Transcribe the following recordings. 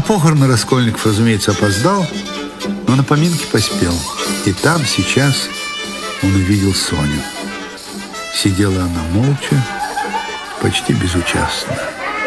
похороны Раскольников, разумеется, опоздал, но на поминки поспел. И там сейчас он увидел Соню. Сидела она молча, почти безучастно.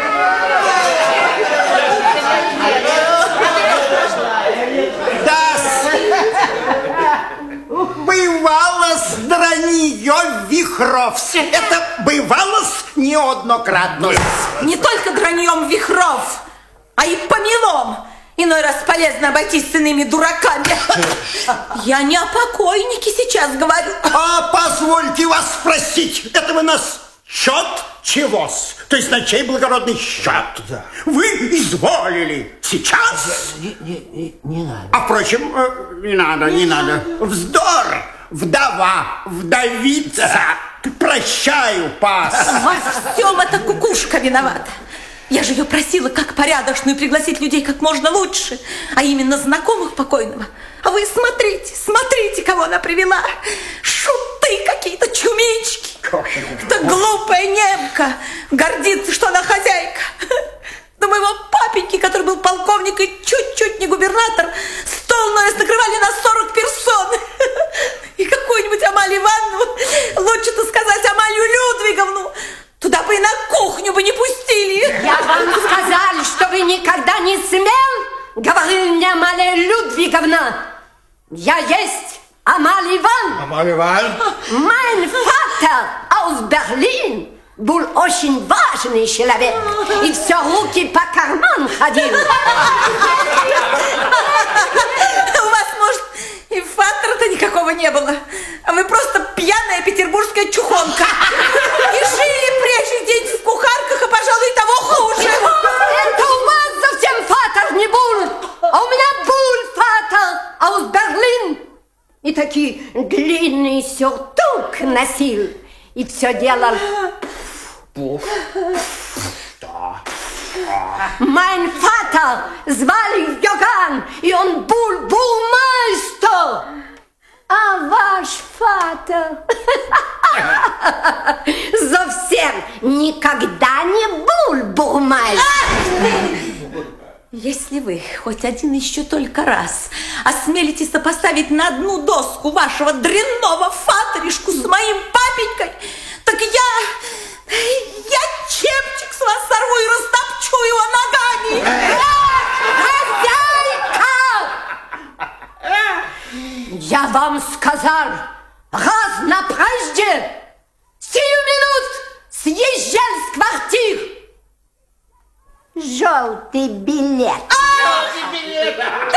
Бывало-с дранье вихров. Это бывало-с неоднократно. Не только драньем вихров, а и помелом. Иной раз полезно обойтись с иными дураками. Я не о покойнике сейчас говорю. А позвольте вас спросить, это вы нас счет чего-с? То есть на чей благородный счет? Да. Вы изволили сейчас? Не надо. А впрочем, не надо. Вздор, вдова, вдовица. Прощаю, пас. Во всем эта кукушка виновата. Я же ее просила, как порядочную, пригласить людей как можно лучше, а именно знакомых покойного. А вы смотрите, кого она привела. Шуты какие-то, чумички. Это глупая немка гордится, что она хозяйка. До моего папеньки, который был полковник и чуть-чуть не губернатор, стол накрывали на 40 персон. И какую-нибудь Амалию Ивановну, лучше-то сказать Амалию Людвиговну, туда бы и на кухню бы не пустили. Я вам сказала, что вы никогда не смел, говорила мне Амалия Людвиговна. Я есть Амалия Ивановна. Амалия Ивановна? Mein Vater aus Berlin был очень важный человек и все руки по карман ходил. У вас, может, и фактора-то никакого не было, а вы просто пьяная петербургская чухонка. И жили прежде день в кухарках, а, пожалуй, того хуже. Это у вас совсем фатер не был, а у меня был фатер aus Berlin. И такие длинный сюртук носил, и все делал. Mein Vater звали Йоган, и он был бурмайстер. А ваш фатер совсем никогда не был бурмайстер. Если вы хоть один еще только раз осмелитесь сопоставить на одну доску вашего дрянного фатеришку с моим папенькой, так я чепчик с вас сорву и растопчу его ногами. Хозяйка! Я вам сказал, раз на прежде, сию минут съезжай с квартир. Желтый билет. Желтый билет.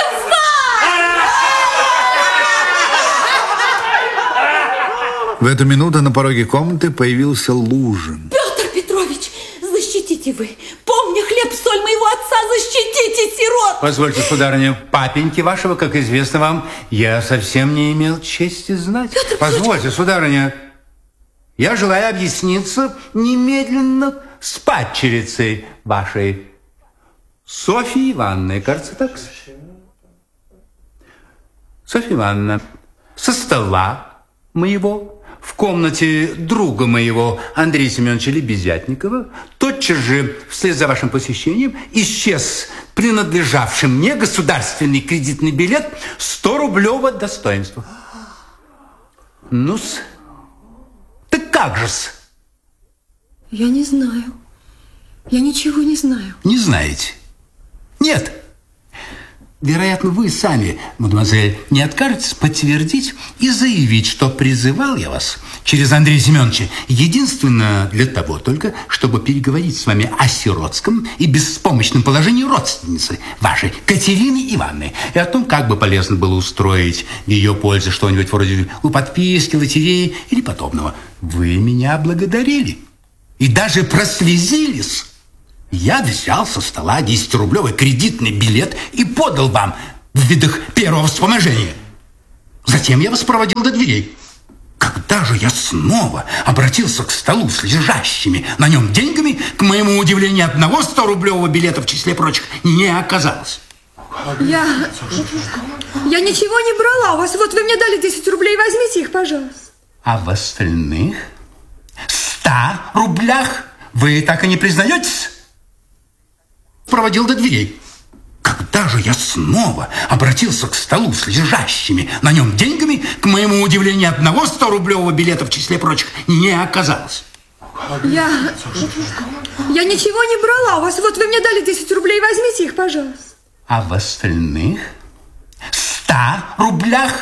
В эту минуту на пороге комнаты появился Лужин. Петр Петрович, защитите вы. Помня хлеб, соль моего отца, защитите сирот. Позвольте, сударыня, папеньки вашего, как известно вам, я совсем не имел чести знать. Петр Позвольте, сударыня, я желаю объясниться немедленно с падчерицей вашей Софьей Ивановной, кажется, так? Софья Ивановна, со стола моего в комнате друга моего Андрея Семеновича Лебезятникова тотчас же, вслед за вашим посещением, исчез принадлежавший мне государственный кредитный билет 100-рублевого достоинства. Ну-с, так как же-с? Я не знаю. Я ничего не знаю. Не знаете? Нет. Вероятно, вы сами, мадемуазель, не откажетесь подтвердить и заявить, что призывал я вас через Андрея Семеновича единственно для того только, чтобы переговорить с вами о сиротском и беспомощном положении родственницы вашей Катерины Ивановны и о том, как бы полезно было устроить в ее пользу что-нибудь вроде подписки, лотереи или подобного. Вы меня благодарили и даже прослезились. Я взял со стола 10-рублевый кредитный билет и подал вам в видах первого вспоможения. Затем я вас проводил до дверей. Когда же я снова обратился к столу с лежащими на нем деньгами, к моему удивлению, одного 100-рублевого билета в числе прочих не оказалось. Я ничего не брала у вас. Вот вы мне дали 10 рублей, возьмите их, пожалуйста. А в остальных 100 рублях вы так и не признаетесь? Проводил до дверей. Когда же я снова обратился к столу с лежащими на нем деньгами, к моему удивлению, одного 100-рублевого билета в числе прочих не оказалось. Я ничего не брала у вас. Вот вы мне дали 10 рублей, возьмите их, пожалуйста. А в остальных 100 рублях